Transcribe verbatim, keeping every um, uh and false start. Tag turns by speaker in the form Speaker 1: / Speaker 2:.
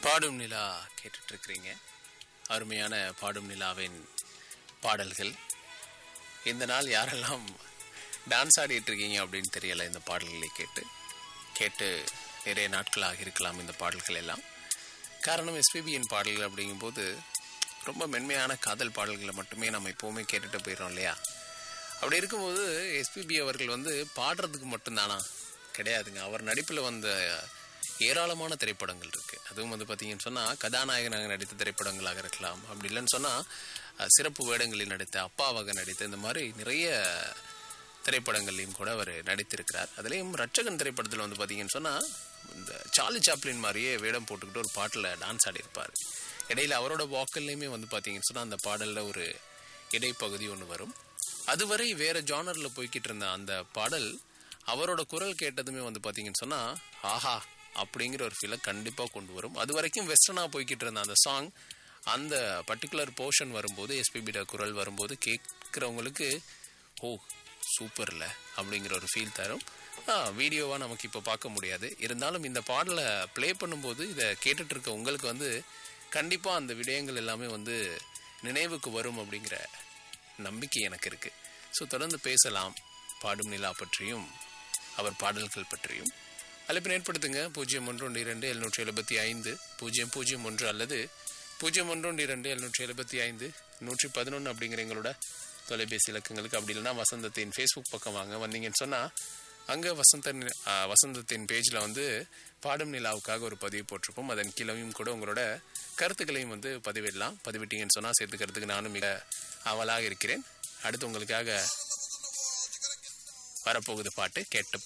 Speaker 1: பாடும் நிலா கேட்டுட்டு இருக்கிறீங்க. அருமையான பாடும் நிலாவின் பாடல்கள். இந்த நாள் யாரெல்லாம் டான்ஸ் ஆடிட்டு இருக்கீங்க அப்படின்னு தெரியல. இந்த பாடல்களை கேட்டு கேட்டு நிறைய நாட்களாக இருக்கலாம் இந்த பாடல்கள் எல்லாம். காரணம் எஸ்பிபியின் பாடல்கள் அப்படிங்கும்போது ரொம்ப மென்மையான காதல் பாடல்களை மட்டுமே நம்ம எப்போவுமே கேட்டுட்டு போயிடறோம் இல்லையா? அப்படி இருக்கும்போது எஸ்பிபி அவர்கள் வந்து பாடுறதுக்கு மட்டும்தானா? கிடையாதுங்க. அவர் நடிப்பில் வந்த ஏராளமான திரைப்படங்கள் இருக்குது. அதுவும் வந்து பார்த்தீங்கன்னு சொன்னால் கதாநாயகனாக நடித்த திரைப்படங்களாக இருக்கலாம். அப்படி இல்லைன்னு சொன்னால் சிறப்பு வேடங்களில் நடித்த, அப்பாவாக நடித்த, இந்த மாதிரி நிறைய திரைப்படங்கள்லையும் கூட அவர் நடித்திருக்கிறார். அதுலேயும் ரட்சகன் திரைப்படத்தில் வந்து பார்த்தீங்கன்னு சொன்னால் இந்த சார்லி சாப்ளின் மாதிரியே வேடம் போட்டுக்கிட்டு ஒரு பாட்டில் டான்ஸ் ஆடியிருப்பார். இடையில் அவரோட வாக்கல்லையுமே வந்து பார்த்தீங்கன்னு சொன்னால் அந்த பாடலில் ஒரு இடைப்பகுதி ஒன்று வரும். அதுவரை வேறு ஜானரில் போய்கிட்டு இருந்த அந்த பாடல் அவரோட குரல் கேட்டதுமே வந்து பார்த்தீங்கன்னு சொன்னால் ஆஹா அப்படிங்கிற ஒரு ஃபீலை கண்டிப்பாக கொண்டு வரும். அது வரைக்கும் வெஸ்டர்னாக போய்கிட்டு இருந்த அந்த சாங் அந்த பர்டிகுலர் போர்ஷன் வரும்போது, எஸ்பிபியோட குரல் வரும்போது கேட்குறவங்களுக்கு ஓ சூப்பர்ல அப்படிங்கிற ஒரு ஃபீல் தரும். வீடியோவாக நமக்கு இப்போ பார்க்க முடியாது. இருந்தாலும் இந்த பாடலை ப்ளே பண்ணும்போது இதை கேட்டுட்டு இருக்க உங்களுக்கு வந்து கண்டிப்பாக அந்த விடயங்கள் எல்லாமே வந்து நினைவுக்கு வரும் அப்படிங்கிற நம்பிக்கை எனக்கு இருக்குது. ஸோ தொடர்ந்து பேசலாம் பாடும் நிலா பற்றியும் அவர் பாடல்கள் பற்றியும். அழைப்பினை ஏற்படுத்துங்க. பூஜ்ஜியம் ஒன்று ஒன்று இரண்டு எழுநூற்றி எழுபத்தி ஐந்து பூஜ்ஜியம் பூஜ்ஜியம் ஒன்று அல்லது பூஜ்ஜியம் ஒன்று ஒன்று இரண்டு எழுநூற்றி எழுபத்தி ஐந்து நூற்றி பதினொன்று அப்படிங்கிற எங்களோட தொலைபேசி இலக்கங்களுக்கு. அப்படி இல்லைன்னா வசந்தத்தின் ஃபேஸ்புக் பக்கம் வாங்க. வந்தீங்கன்னு சொன்னால் அங்கே வசந்தன் வசந்தத்தின் பேஜில் வந்து பாடும் நிலாவுக்காக ஒரு பதிவு போட்டிருப்போம். அதன் கீழேயும் கூட உங்களோட கருத்துக்களையும் வந்து பதிவிடலாம். பதிவிட்டீங்கன்னு சொன்னால் சேர்த்துக்கிறதுக்கு நானும் மிக ஆவலாக இருக்கிறேன். அடுத்து உங்களுக்காக வரப்போகுது பாட்டு கேட்டு